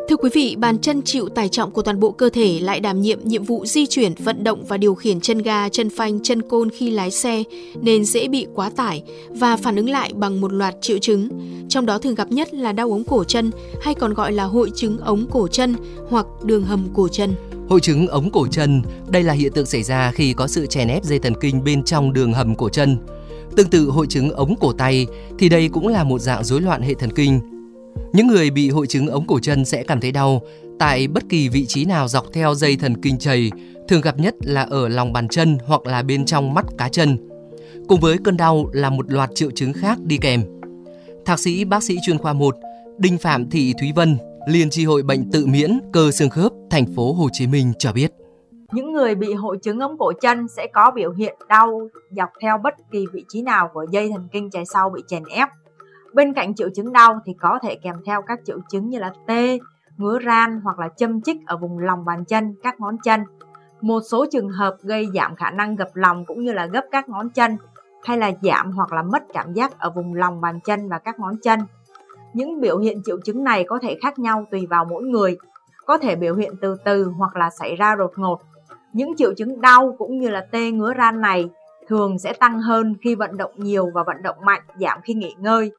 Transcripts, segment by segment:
Thưa quý vị, bàn chân chịu tải trọng của toàn bộ cơ thể lại đảm nhiệm vụ di chuyển, vận động và điều khiển chân ga, chân phanh, chân côn khi lái xe nên dễ bị quá tải và phản ứng lại bằng một loạt triệu chứng. Trong đó thường gặp nhất là đau ống cổ chân hay còn gọi là hội chứng ống cổ chân hoặc đường hầm cổ chân. Hội chứng ống cổ chân, đây là hiện tượng xảy ra khi có sự chèn ép dây thần kinh bên trong đường hầm cổ chân. Tương tự hội chứng ống cổ tay thì đây cũng là một dạng rối loạn hệ thần kinh. Những người bị hội chứng ống cổ chân sẽ cảm thấy đau tại bất kỳ vị trí nào dọc theo dây thần kinh chày, thường gặp nhất là ở lòng bàn chân hoặc là bên trong mắt cá chân. Cùng với cơn đau là một loạt triệu chứng khác đi kèm. Thạc sĩ bác sĩ chuyên khoa 1 Đinh Phạm Thị Thúy Vân, Liên chi hội bệnh tự miễn cơ xương khớp thành phố Hồ Chí Minh cho biết. Những người bị hội chứng ống cổ chân sẽ có biểu hiện đau dọc theo bất kỳ vị trí nào của dây thần kinh chày sau bị chèn ép. Bên cạnh triệu chứng đau thì có thể kèm theo các triệu chứng như là tê, ngứa ran hoặc là châm chích ở vùng lòng bàn chân, các ngón chân. Một số trường hợp gây giảm khả năng gập lòng cũng như là gấp các ngón chân, hay là giảm hoặc là mất cảm giác ở vùng lòng bàn chân và các ngón chân. Những biểu hiện triệu chứng này có thể khác nhau tùy vào mỗi người, có thể biểu hiện từ từ hoặc là xảy ra đột ngột. Những triệu chứng đau cũng như là tê ngứa ran này thường sẽ tăng hơn khi vận động nhiều và vận động mạnh, giảm khi nghỉ ngơi.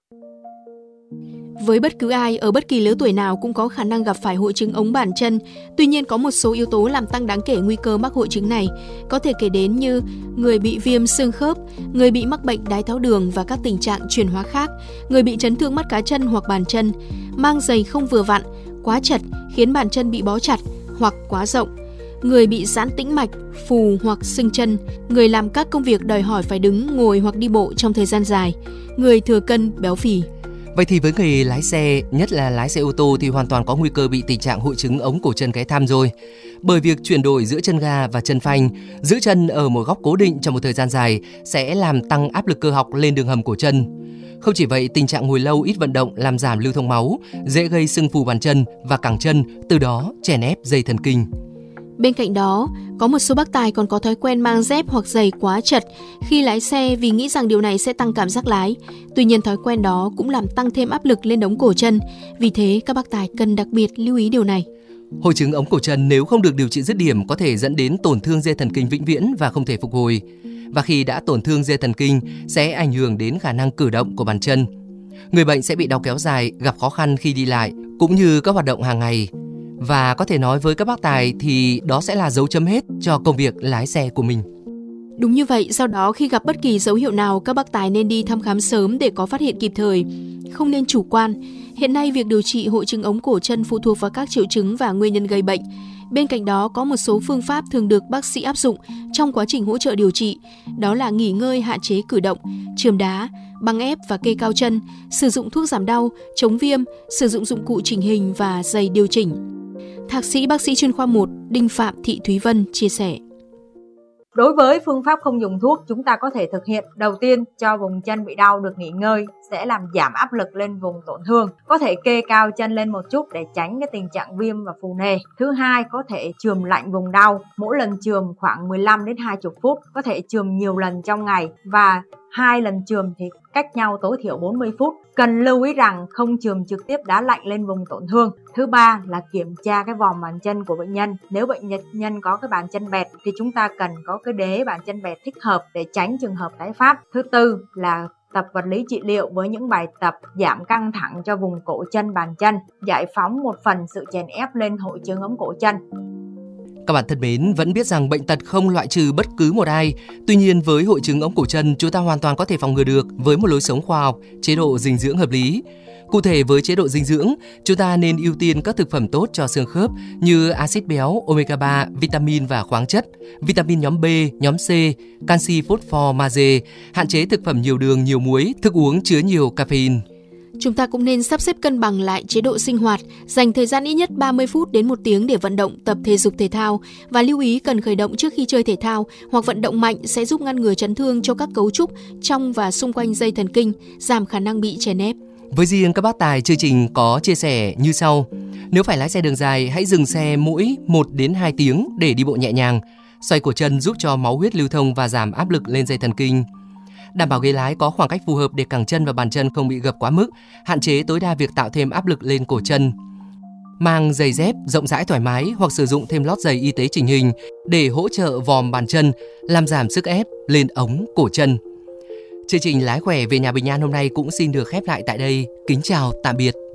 Với bất cứ ai ở bất kỳ lứa tuổi nào cũng có khả năng gặp phải hội chứng ống bàn chân. Tuy nhiên có một số yếu tố làm tăng đáng kể nguy cơ mắc hội chứng này. Có thể kể đến như người bị viêm xương khớp, người bị mắc bệnh đái tháo đường và các tình trạng chuyển hóa khác, người bị chấn thương mắt cá chân hoặc bàn chân, mang giày không vừa vặn, quá chật khiến bàn chân bị bó chặt hoặc quá rộng, người bị giãn tĩnh mạch, phù hoặc sưng chân, người làm các công việc đòi hỏi phải đứng, ngồi hoặc đi bộ trong thời gian dài, người thừa cân, béo phì. Vậy thì với người lái xe, nhất là lái xe ô tô thì hoàn toàn có nguy cơ bị tình trạng hội chứng ống cổ chân ghé thăm rồi. Bởi việc chuyển đổi giữa chân ga và chân phanh, giữ chân ở một góc cố định trong một thời gian dài sẽ làm tăng áp lực cơ học lên đường hầm cổ chân. Không chỉ vậy, tình trạng ngồi lâu ít vận động làm giảm lưu thông máu, dễ gây sưng phù bàn chân và cẳng chân, từ đó chèn ép dây thần kinh. Bên cạnh đó, có một số bác tài còn có thói quen mang dép hoặc giày quá chật khi lái xe vì nghĩ rằng điều này sẽ tăng cảm giác lái. Tuy nhiên thói quen đó cũng làm tăng thêm áp lực lên ống cổ chân. Vì thế các bác tài cần đặc biệt lưu ý điều này. Hội chứng ống cổ chân nếu không được điều trị dứt điểm có thể dẫn đến tổn thương dây thần kinh vĩnh viễn và không thể phục hồi. Và khi đã tổn thương dây thần kinh sẽ ảnh hưởng đến khả năng cử động của bàn chân. Người bệnh sẽ bị đau kéo dài, gặp khó khăn khi đi lại cũng như các hoạt động hàng ngày. Và có thể nói với các bác tài thì đó sẽ là dấu chấm hết cho công việc lái xe của mình. Đúng như vậy, sau đó khi gặp bất kỳ dấu hiệu nào, các bác tài nên đi thăm khám sớm để có phát hiện kịp thời. Không nên chủ quan. Hiện nay việc điều trị hội chứng ống cổ chân phụ thuộc vào các triệu chứng và nguyên nhân gây bệnh. Bên cạnh đó có một số phương pháp thường được bác sĩ áp dụng trong quá trình hỗ trợ điều trị. Đó là nghỉ ngơi hạn chế cử động, chườm đá, băng ép và kê cao chân, sử dụng thuốc giảm đau, chống viêm, sử dụng dụng cụ chỉnh hình và giày điều chỉnh. Thạc sĩ bác sĩ chuyên khoa 1 Đinh Phạm Thị Thúy Vân chia sẻ. Đối với phương pháp không dùng thuốc, chúng ta có thể thực hiện đầu tiên cho vùng chân bị đau được nghỉ ngơi sẽ làm giảm áp lực lên vùng tổn thương. Có thể kê cao chân lên một chút để tránh cái tình trạng viêm và phù nề. Thứ hai, có thể chườm lạnh vùng đau. Mỗi lần chườm khoảng 15 đến 20 phút, có thể chườm nhiều lần trong ngày và 2 lần chườm thì cách nhau tối thiểu 40 phút. Cần lưu ý rằng không chườm trực tiếp đá lạnh lên vùng tổn thương. Thứ ba là kiểm tra cái vòm bàn chân của bệnh nhân. Nếu bệnh nhân có cái bàn chân bẹt thì chúng ta cần có cái đế bàn chân bẹt thích hợp để tránh trường hợp tái phát. Thứ tư là tập vật lý trị liệu với những bài tập giảm căng thẳng cho vùng cổ chân bàn chân, giải phóng một phần sự chèn ép lên hội chứng ống cổ chân. Các bạn thân mến, vẫn biết rằng bệnh tật không loại trừ bất cứ một ai. Tuy nhiên với hội chứng ống cổ chân, chúng ta hoàn toàn có thể phòng ngừa được với một lối sống khoa học, chế độ dinh dưỡng hợp lý. Cụ thể với chế độ dinh dưỡng, chúng ta nên ưu tiên các thực phẩm tốt cho xương khớp như axit béo, omega 3, vitamin và khoáng chất, vitamin nhóm B, nhóm C, canxi, phosphor, magie, hạn chế thực phẩm nhiều đường, nhiều muối, thức uống chứa nhiều caffeine. Chúng ta cũng nên sắp xếp cân bằng lại chế độ sinh hoạt, dành thời gian ít nhất 30 phút đến 1 tiếng để vận động, tập thể dục thể thao và lưu ý cần khởi động trước khi chơi thể thao hoặc vận động mạnh sẽ giúp ngăn ngừa chấn thương cho các cấu trúc trong và xung quanh dây thần kinh, giảm khả năng bị chèn ép. Với riêng các bác tài, chương trình có chia sẻ như sau. Nếu phải lái xe đường dài, hãy dừng xe mỗi 1 đến 2 tiếng để đi bộ nhẹ nhàng. Xoay cổ chân giúp cho máu huyết lưu thông và giảm áp lực lên dây thần kinh. Đảm bảo ghế lái có khoảng cách phù hợp để cẳng chân và bàn chân không bị gập quá mức, hạn chế tối đa việc tạo thêm áp lực lên cổ chân. mang giày dép rộng rãi thoải mái hoặc sử dụng thêm lót giày y tế chỉnh hình để hỗ trợ vòm bàn chân, làm giảm sức ép lên ống cổ chân. Chương trình Lái khỏe về nhà Bình An hôm nay cũng xin được khép lại tại đây. Kính chào, tạm biệt.